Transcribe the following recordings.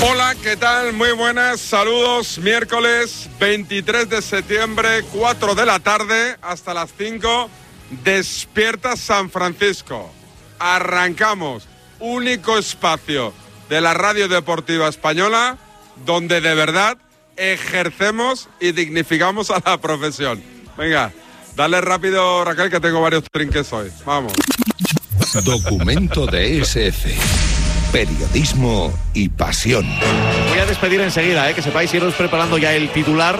Hola, ¿qué tal? Muy buenas, saludos. Miércoles 23 de septiembre, 4 de la tarde, hasta las 5, despierta San Francisco. Arrancamos, único espacio de la radio deportiva española donde de verdad ejercemos y dignificamos a la profesión. Venga, dale rápido, Raquel, que tengo varios trinques hoy. Vamos. Documento de SF. Periodismo y pasión. Voy a despedir enseguida, que sepáis, iros preparando ya el titular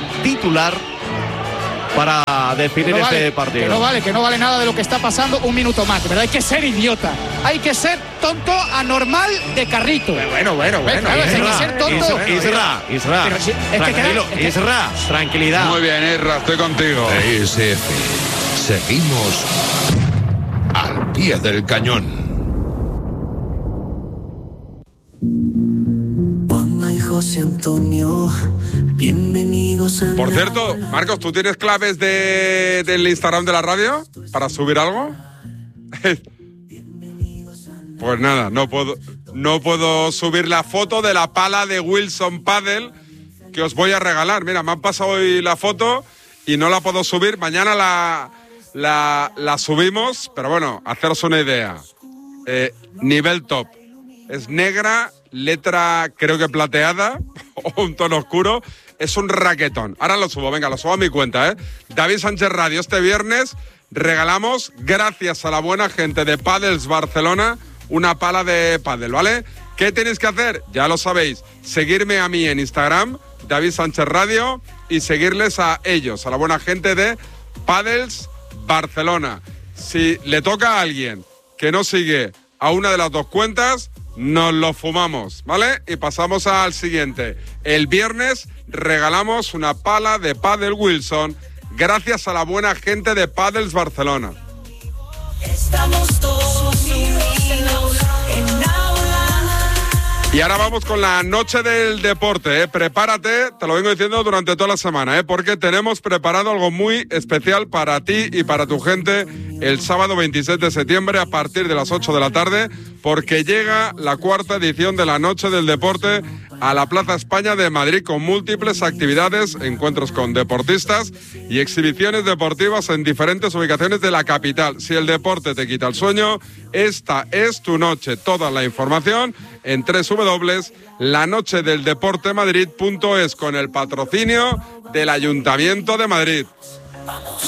para definir este partido. Que no vale nada de lo que está pasando un minuto más, ¿verdad? Hay que ser idiota, hay que ser tonto, anormal de carrito. Bueno. Claro, hay que ser tonto. Isra, tranquilo, Isra, tranquilidad. Muy bien, Isra, estoy contigo. SF. Seguimos al pie del cañón. José Antonio, bienvenidos a... Por cierto, Marcos, ¿tú tienes claves del Instagram de la radio para subir algo? Pues nada, no puedo subir la foto de la pala de Wilson Padel que os voy a regalar. Mira, me han pasado hoy la foto y no la puedo subir. Mañana la subimos, pero bueno, haceros una idea. Nivel top. Es negra, letra creo que plateada o un tono oscuro. Es un raquetón. Ahora lo subo, venga, lo subo a mi cuenta, David Sánchez Radio. Este viernes regalamos, gracias a la buena gente de Padels Barcelona, una pala de pádel, ¿vale? ¿Qué tenéis que hacer? Ya lo sabéis. Seguirme a mí en Instagram, David Sánchez Radio, y seguirles a ellos, a la buena gente de Padels Barcelona. Si le toca a alguien que no sigue a una de las dos cuentas, nos lo fumamos, ¿vale? Y pasamos al siguiente. El viernes regalamos una pala de pádel Wilson gracias a la buena gente de Padels Barcelona. Estamos todos unidos en aula. Y ahora vamos con la noche del deporte, Prepárate, te lo vengo diciendo durante toda la semana, porque tenemos preparado algo muy especial para ti y para tu gente el sábado 26 de septiembre a partir de las 8 de la tarde, porque llega la cuarta edición de la Noche del Deporte a la Plaza España de Madrid con múltiples actividades, encuentros con deportistas y exhibiciones deportivas en diferentes ubicaciones de la capital. Si el deporte te quita el sueño, esta es tu noche. Toda la información en www.lanochedeldeportemadrid.es con el patrocinio del Ayuntamiento de Madrid.